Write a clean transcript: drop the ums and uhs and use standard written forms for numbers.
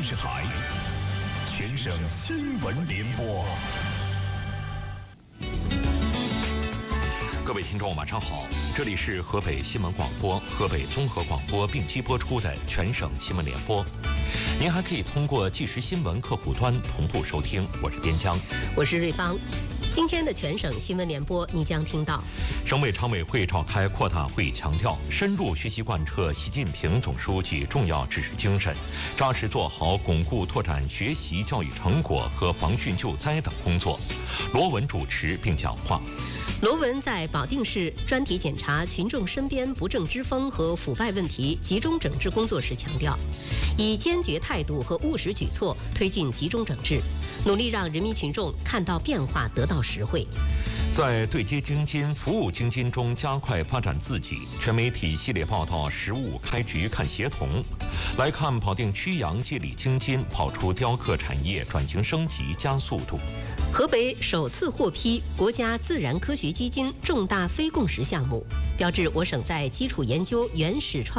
视台，全省新闻联播。 各位听众，晚上好，这里是河北新闻广播、河北综合广播并机播出的全省新闻联播。您还可以通过即时新闻客户端同步收听。我是边疆， 我是瑞芳。今天的全省新闻联播，你将听到： 省委常委会召开扩大会议，强调深入学习贯彻习近平总书记重要指示精神，扎实做好巩固拓展学习教育成果和防汛救灾等工作。罗文主持并讲话。 罗文在保定市专题检查群众身边不正之风和腐败问题集中整治工作时强调，以坚决态度和务实举措推进集中整治，努力让人民群众看到变化，得到实惠。 在对接京津、服务京津中加快发展自己，全媒体系列报道实务开局看协同。来看保定曲阳接力京津，跑出雕刻产业转型升级加速度。 河北首次获批国家自然科学基金重大非共识项目，标志我省在基础研究、原始创